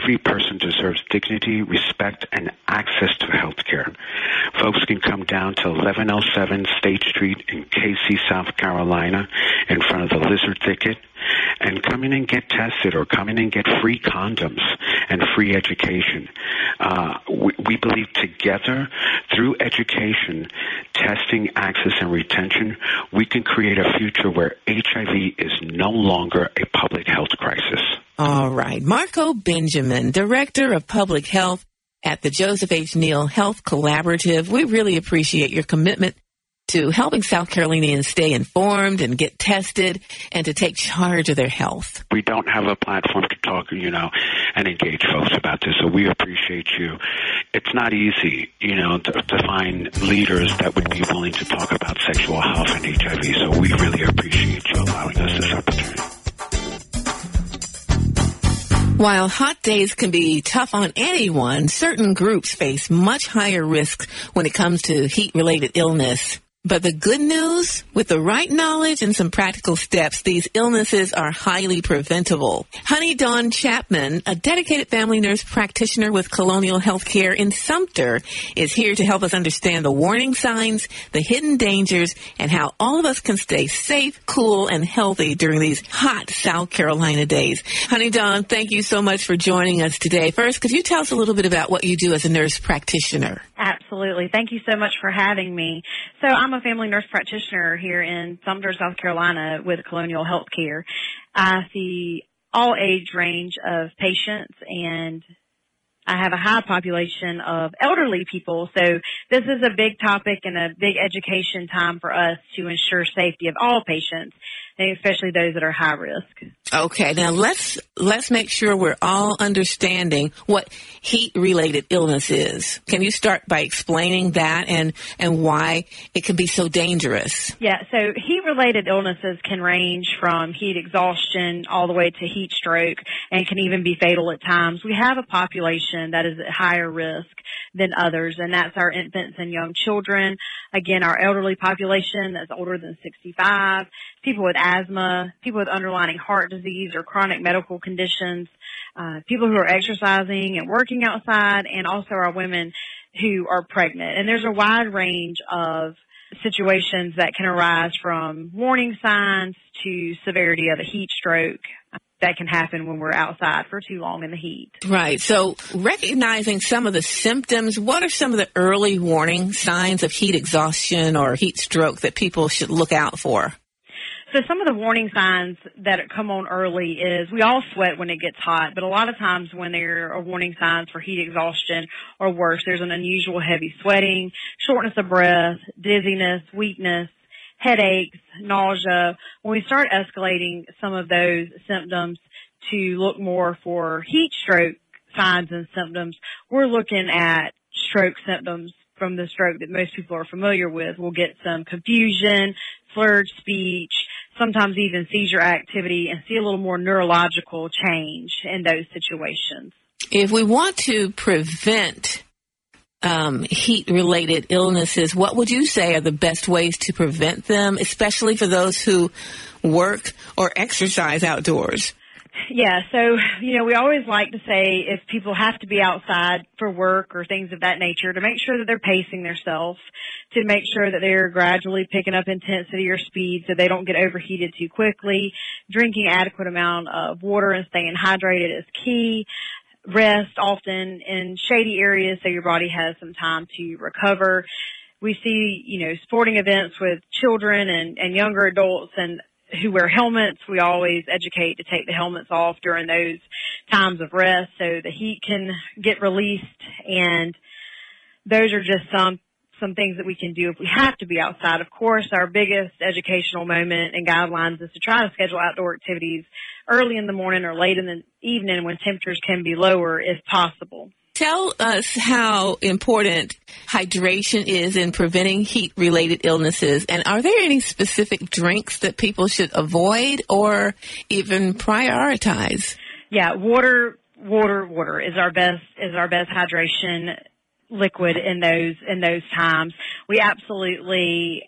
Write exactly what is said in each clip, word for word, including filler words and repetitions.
every person deserves dignity, respect, and access to health care. Folks can come down to eleven oh seven State Street in Casey, South Carolina, in front of the Lizard Thicket, and come in and get tested, or come in and get free condoms and free education. Uh, we, we believe together, through education, testing, access, and retention, we can create a future where H I V is no longer a public health crisis. All right. Marco Benjamin, Director of Public Health at the Joseph H. Neal Health Collaborative. We really appreciate your commitment to helping South Carolinians stay informed and get tested and to take charge of their health. We don't have a platform to talk, you know, and engage folks about this, so we appreciate you. It's not easy, you know, to, to find leaders that would be willing to talk about sexual health and H I V, so we really appreciate you allowing us this opportunity. While hot days can be tough on anyone, certain groups face much higher risks when it comes to heat-related illness. But the good news, with the right knowledge and some practical steps, these illnesses are highly preventable. Honey Dawn Chapman, a dedicated family nurse practitioner with Colonial Healthcare in Sumter, is here to help us understand the warning signs, the hidden dangers, and how all of us can stay safe, cool, and healthy during these hot South Carolina days. Honey Dawn, thank you so much for joining us today. First, could you tell us a little bit about what you do as a nurse practitioner? Absolutely. Thank you so much for having me. So I'm a family nurse practitioner here in Sumter, South Carolina with Colonial Healthcare. I see all age range of patients, and I have a high population of elderly people. So this is a big topic and a big education time for us to ensure safety of all patients, and especially those that are high risk. Okay, now let's let's make sure we're all understanding what heat-related illness is. Can you start by explaining that and, and why it can be so dangerous? Yeah, so heat-related illnesses can range from heat exhaustion all the way to heat stroke and can even be fatal at times. We have a population that is at higher risk than others, and that's our infants and young children. Again, our elderly population that's older than sixty-five, people with asthma, people with underlying heart disease or chronic medical conditions, uh, people who are exercising and working outside, and also our women who are pregnant. And there's a wide range of situations that can arise from warning signs to severity of a heat stroke that can happen when we're outside for too long in the heat. Right. So recognizing some of the symptoms, what are some of the early warning signs of heat exhaustion or heat stroke that people should look out for? So some of the warning signs that come on early is we all sweat when it gets hot, but a lot of times when there are warning signs for heat exhaustion or worse, there's an unusual heavy sweating, shortness of breath, dizziness, weakness, headaches, nausea. When we start escalating some of those symptoms to look more for heat stroke signs and symptoms, we're looking at stroke symptoms from the stroke that most people are familiar with. We'll get some confusion, slurred speech, sometimes even seizure activity, and see a little more neurological change in those situations. If we want to prevent um, heat-related illnesses, what would you say are the best ways to prevent them, especially for those who work or exercise outdoors? Yeah, so, you know, we always like to say if people have to be outside for work or things of that nature, to make sure that they're pacing themselves, to make sure that they're gradually picking up intensity or speed so they don't get overheated too quickly. Drinking adequate amount of water and staying hydrated is key. Rest often in shady areas so your body has some time to recover. We see, you know, sporting events with children and, and younger adults and who wear helmets. We always educate to take the helmets off during those times of rest so the heat can get released. And those are just some some things that we can do if we have to be outside. Of course, our biggest educational moment and guidelines is to try to schedule outdoor activities early in the morning or late in the evening when temperatures can be lower if possible. Tell us how important hydration is in preventing heat-related illnesses, and are there any specific drinks that people should avoid or even prioritize? Yeah, water, water, water is our best is our best hydration liquid in those in those times. We absolutely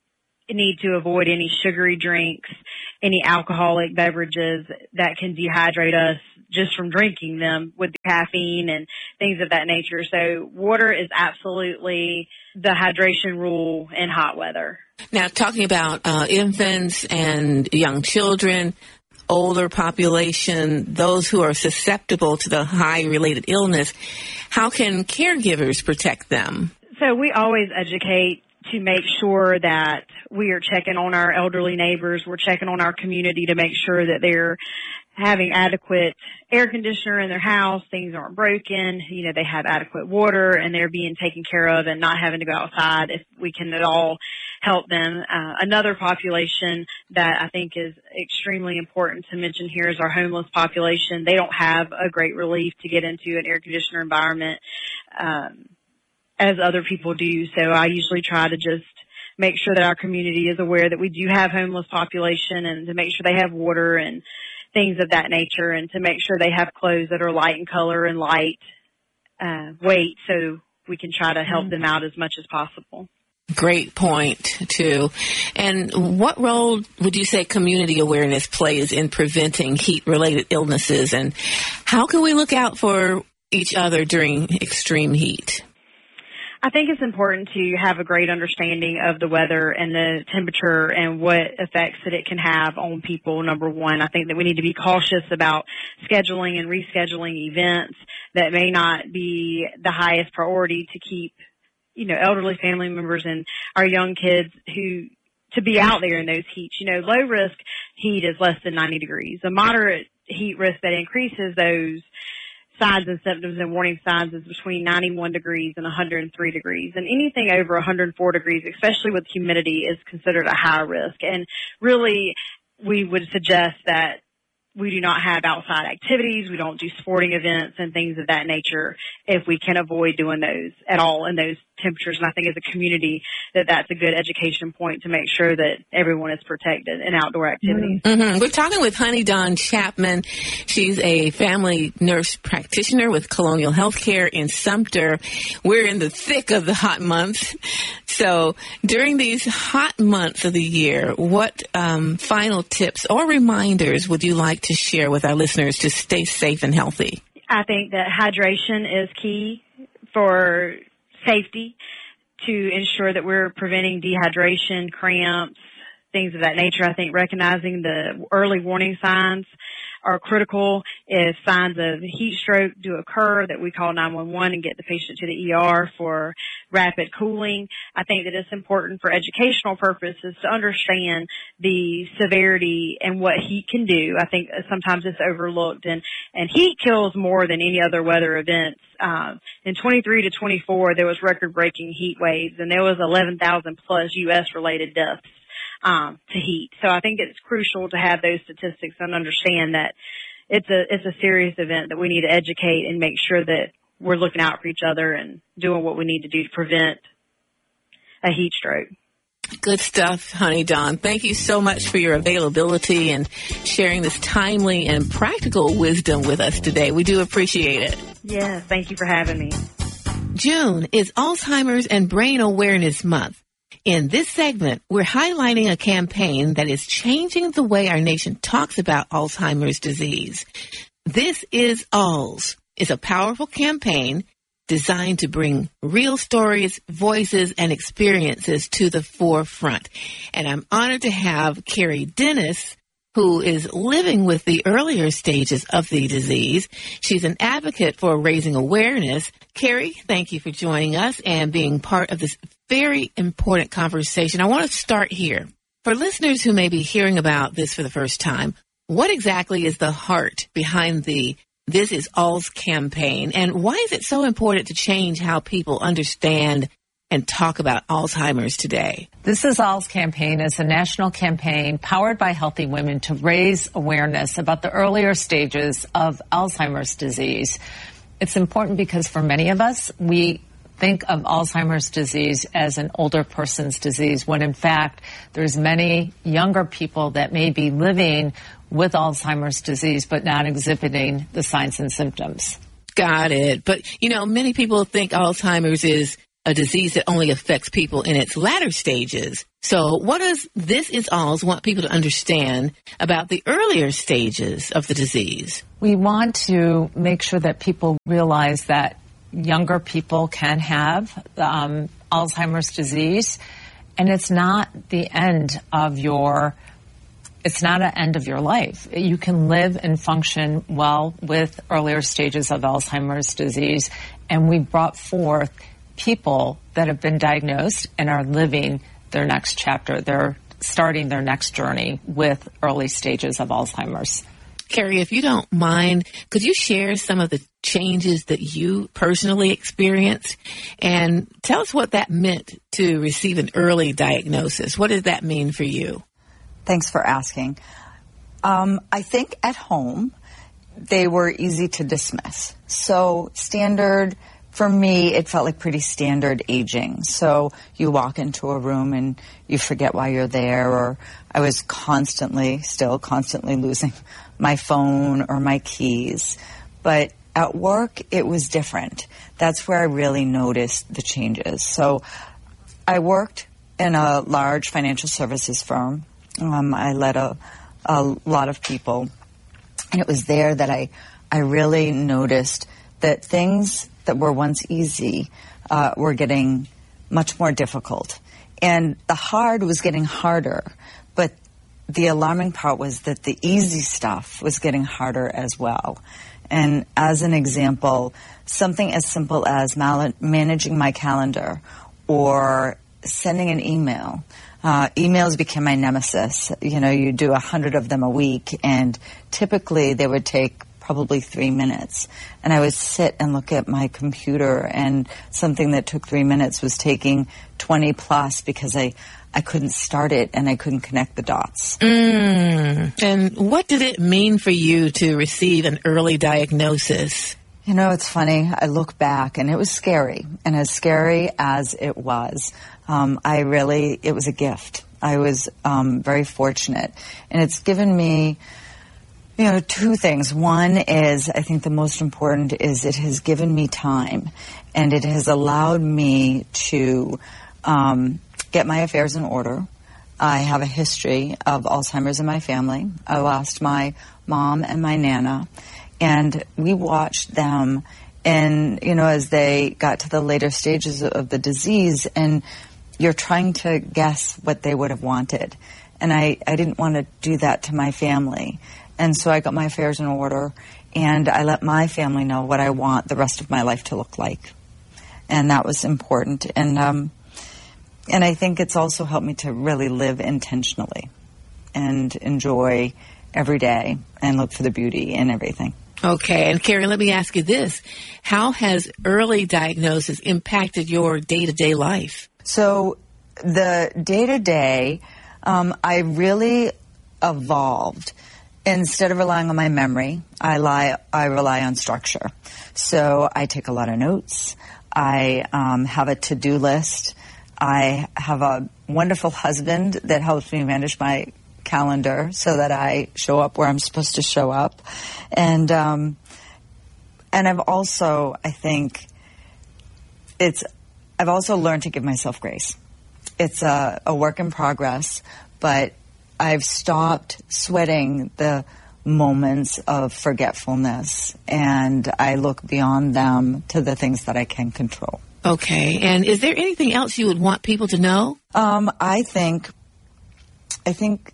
need to avoid any sugary drinks, any alcoholic beverages that can dehydrate us just from drinking them with the caffeine and things of that nature. So water is absolutely the hydration rule in hot weather. Now, talking about uh, infants and young children, older population, those who are susceptible to the high-related illness, how can caregivers protect them? So we always educate to make sure that we are checking on our elderly neighbors. We're checking on our community to make sure that they're having adequate air conditioner in their house, things aren't broken, you know, they have adequate water, and they're being taken care of and not having to go outside if we can at all help them. Uh, another population that I think is extremely important to mention here is our homeless population. They don't have a great relief to get into an air conditioner environment um, as other people do. So I usually try to just make sure that our community is aware that we do have homeless population, and to make sure they have water and things of that nature, and to make sure they have clothes that are light in color and light uh, weight, so we can try to help them out as much as possible. Great point, too. And what role would you say community awareness plays in preventing heat-related illnesses, and how can we look out for each other during extreme heat? I think it's important to have a great understanding of the weather and the temperature and what effects that it can have on people, number one. I think that we need to be cautious about scheduling and rescheduling events that may not be the highest priority to keep, you know, elderly family members and our young kids who to be out there in those heats. You know, low risk heat is less than ninety degrees. A moderate heat risk that increases those signs and symptoms and warning signs is between ninety-one degrees and one hundred three degrees. And anything over one hundred four degrees, especially with humidity, is considered a high risk. And really, we would suggest that we do not have outside activities. We don't do sporting events and things of that nature if we can avoid doing those at all in those temperatures. And I think as a community that that's a good education point to make sure that everyone is protected in outdoor activities. Mm-hmm. We're talking with Honey Dawn Chapman. She's a family nurse practitioner with Colonial Healthcare in Sumter. We're in the thick of the hot months. So during these hot months of the year, what um, final tips or reminders would you like to share with our listeners to stay safe and healthy? I think that hydration is key for safety, to ensure that we're preventing dehydration, cramps, things of that nature. I think recognizing the early warning signs are critical. If signs of heat stroke do occur, that we call nine one one and get the patient to the E R for rapid cooling. I think that it's important for educational purposes to understand the severity and what heat can do. I think sometimes it's overlooked, and, and heat kills more than any other weather events. Um, in twenty-three to twenty-four, there was record-breaking heat waves, and there was eleven thousand plus U S related deaths Um, to heat. So I think it's crucial to have those statistics and understand that it's a it's a serious event that we need to educate and make sure that we're looking out for each other and doing what we need to do to prevent a heat stroke. Good stuff, Honey Dawn. Thank you so much for your availability and sharing this timely and practical wisdom with us today. We do appreciate it. Yeah, thank you for having me. June is Alzheimer's and Brain Awareness Month. In this segment, we're highlighting a campaign that is changing the way our nation talks about Alzheimer's disease. This is ALZ. It's a powerful campaign designed to bring real stories, voices, and experiences to the forefront. And I'm honored to have Carrie Dennis, who is living with the earlier stages of the disease. She's an advocate for raising awareness. Carrie, thank you for joining us and being part of this very important conversation. I want to start here. For listeners who may be hearing about this for the first time, what exactly is the heart behind the This Is ALZ campaign, and why is it so important to change how people understand and talk about Alzheimer's today? This Is ALZ campaign is a national campaign powered by Healthy Women to raise awareness about the earlier stages of Alzheimer's disease. It's important because for many of us, we think of Alzheimer's disease as an older person's disease, when in fact there's many younger people that may be living with Alzheimer's disease but not exhibiting the signs and symptoms. Got it. But, you know, many people think Alzheimer's is a disease that only affects people in its latter stages. So what does This Is Alz want people to understand about the earlier stages of the disease? We want to make sure that people realize that younger people can have um, Alzheimer's disease, and it's not the end of your It's not an end of your life. You can live and function well with earlier stages of Alzheimer's disease. And we brought forth people that have been diagnosed and are living their next chapter. They're starting their next journey with early stages of Alzheimer's. Carrie, if you don't mind, could you share some of the changes that you personally experienced? And tell us what that meant to receive an early diagnosis. What did that mean for you? Thanks for asking. Um, I think at home, they were easy to dismiss. So standard, for me, it felt like pretty standard aging. So you walk into a room and you forget why you're there, or I was constantly, still constantly losing my phone or my keys. But at work, it was different. That's where I really noticed the changes. So I worked in a large financial services firm. Um, I led a, a lot of people, and it was there that I, I really noticed that things that were once easy uh, were getting much more difficult. And the hard was getting harder, but the alarming part was that the easy stuff was getting harder as well. And as an example, something as simple as mal- managing my calendar or sending an email. Uh, emails became my nemesis. You know, you do a hundred of them a week, and typically they would take probably three minutes. And I would sit and look at my computer, and something that took three minutes was taking twenty plus because I, I couldn't start it and I couldn't connect the dots. Mm. And what did it mean for you to receive an early diagnosis? You know, it's funny. I look back, and it was scary. And as scary as it was, um, I really, it was a gift. I was um, very fortunate. And it's given me, you know, two things. One is, I think the most important is it has given me time. And it has allowed me to um, get my affairs in order. I have a history of Alzheimer's in my family. I lost my mom and my Nana. And we watched them, and, you know, as they got to the later stages of the disease, and you're trying to guess what they would have wanted. And I, I didn't want to do that to my family. And so I got my affairs in order, and I let my family know what I want the rest of my life to look like. And that was important. And, um, and I think it's also helped me to really live intentionally and enjoy every day and look for the beauty in everything. Okay. And Carrie, let me ask you this. How has early diagnosis impacted your day-to-day life? So the day-to-day, um, I really evolved. Instead of relying on my memory, I, lie, I rely on structure. So I take a lot of notes. I um, have a to-do list. I have a wonderful husband that helps me manage my calendar so that I show up where I'm supposed to show up. And um, and I've also, I think, it's, I've also learned to give myself grace. It's a, a work in progress, but I've stopped sweating the moments of forgetfulness, and I look beyond them to the things that I can control. Okay. And is there anything else you would want people to know? Um, I think, I think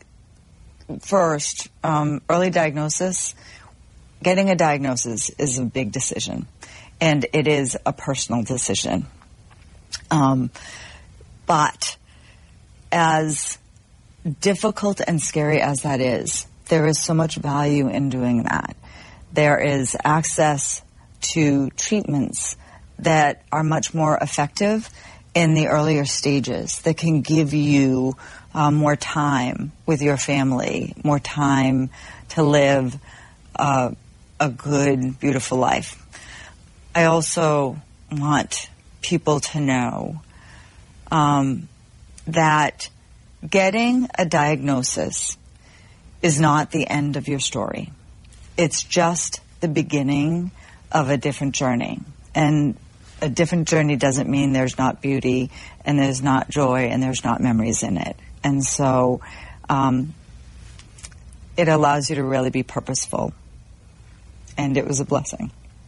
first, um, early diagnosis, getting a diagnosis is a big decision, and it is a personal decision. Um, but as difficult and scary as that is, there is so much value in doing that. There is access to treatments that are much more effective in the earlier stages that can give you uh, more time with your family, more time to live uh, a good, beautiful life. I also want people to know um, that getting a diagnosis is not the end of your story. It's just the beginning of a different journey. And a different journey doesn't mean there's not beauty and there's not joy and there's not memories in it. And so um, it allows you to really be purposeful. And it was a blessing.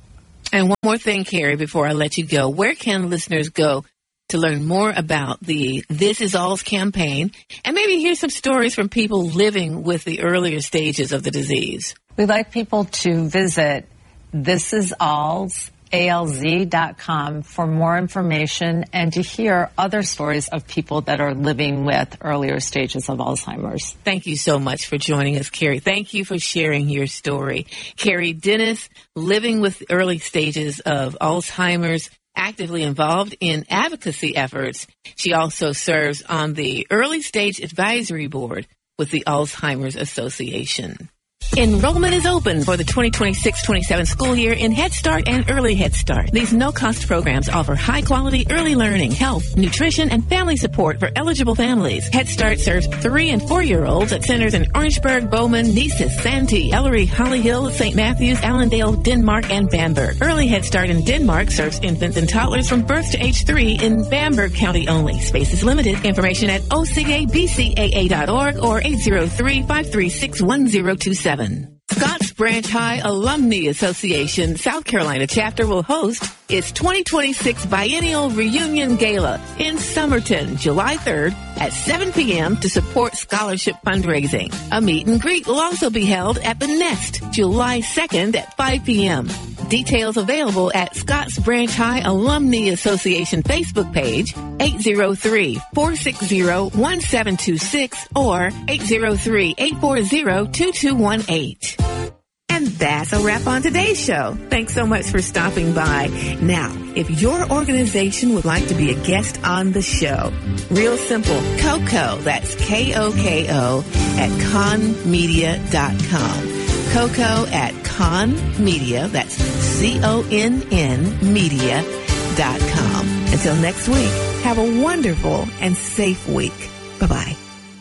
And one more thing, Carrie, before I let you go. Where can listeners go to learn more about the This Is All's campaign and maybe hear some stories from people living with the earlier stages of the disease? We'd like people to visit This Is All's A L Z dot com for more information and to hear other stories of people that are living with earlier stages of Alzheimer's. Thank you so much for joining us, Carrie. Thank you for sharing your story. Carrie Dennis, living with early stages of Alzheimer's, actively involved in advocacy efforts. She also serves on the Early Stage Advisory Board with the Alzheimer's Association. Enrollment is open for the twenty twenty-six twenty-seven school year in Head Start and Early Head Start. These no-cost programs offer high-quality early learning, health, nutrition, and family support for eligible families. Head Start serves three- and four-year-olds at centers in Orangeburg, Bowman, Neesis, Santee, Ellery, Holly Hill, Saint Matthews, Allendale, Denmark, and Bamberg. Early Head Start in Denmark serves infants and toddlers from birth to age three in Bamberg County only. Space is limited. Information at O C A B C A A dot org or eight zero three, five three six, one zero two seven. Scotts Branch High Alumni Association South Carolina chapter will host its twenty twenty-six Biennial Reunion Gala in Summerton, July third at seven p.m. to support scholarship fundraising. A meet and greet will also be held at the Nest, July second at five p.m. Details available at Scotts Branch High Alumni Association Facebook page, eight zero three, four six zero, one seven two six or eight zero three, eight four zero, two two one eight. And that's a wrap on today's show. Thanks so much for stopping by. Now, if your organization would like to be a guest on the show, real simple, Coco, that's K O K O, at con media dot com. Coco at Con Media, that's C O N N media dot com. Until next week, have a wonderful and safe week. Bye-bye.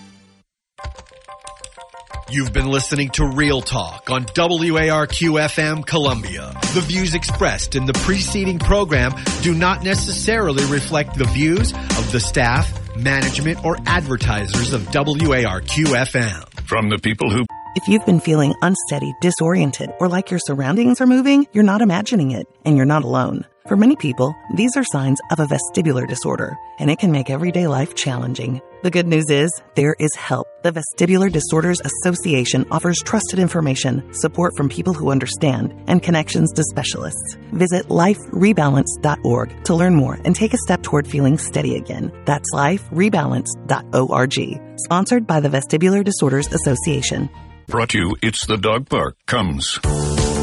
You've been listening to Real Talk on W A R Q F M Columbia. The views expressed in the preceding program do not necessarily reflect the views of the staff, management, or advertisers of W A R Q F M. From the people who... If you've been feeling unsteady, disoriented, or like your surroundings are moving, you're not imagining it, and you're not alone. For many people, these are signs of a vestibular disorder, and it can make everyday life challenging. The good news is, there is help. The Vestibular Disorders Association offers trusted information, support from people who understand, and connections to specialists. Visit life rebalance dot org to learn more and take a step toward feeling steady again. That's life rebalance dot org. Sponsored by the Vestibular Disorders Association. Brought to you, It's the Dog Park comes.